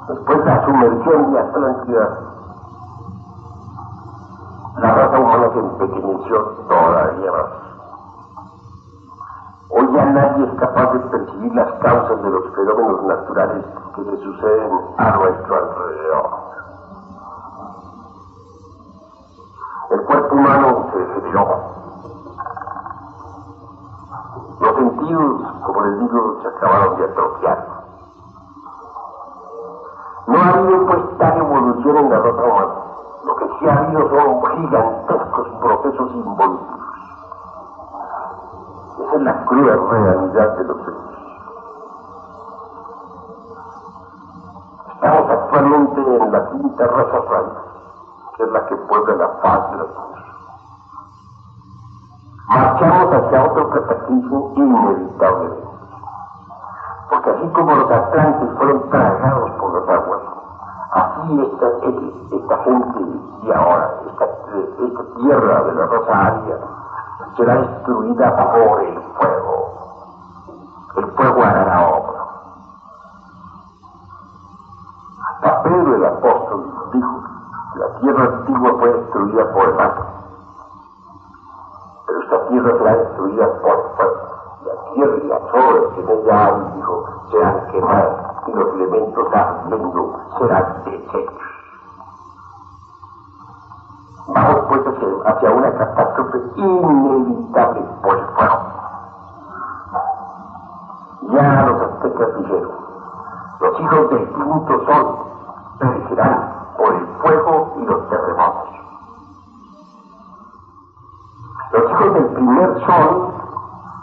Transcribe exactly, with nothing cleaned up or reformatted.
Después de la sumersión de Atlántida, la raza humana se empequeñeció todavía más. Hoy ya nadie es capaz de percibir las causas de los fenómenos naturales que se suceden a nuestro alrededor. El cuerpo humano se deterioró. Los sentidos, como les digo, se acabaron de atrofiar. No ha habido pues tal evolución en la raza humana. Lo que sí ha habido son gigantescos procesos involutivos. Esa es la cruda realidad de los hechos. Estamos actualmente en la quinta raza raíz, que es la que puebla la faz de la tierra. Marchamos hacia otro cataclismo inevitablemente. Porque así como los atlantes fueron tragados por las aguas, así esta, esta, esta gente y ahora, esta, esta tierra de la raza aria, será destruida por el fuego. El fuego hará la obra. Hasta Pedro el apóstol dijo que la tierra antigua fue destruida por el agua, pero esta tierra será destruida por el fuego. La tierra y las obras que en ella hay, dijo, serán quemadas y los elementos ardiendo serán deshechos. Vamos pues hacia, hacia una catástrofe inevitable por el fuego. Ya los aztecas dijeron, los hijos del quinto sol perecerán por el fuego y los terremotos. Los hijos del primer sol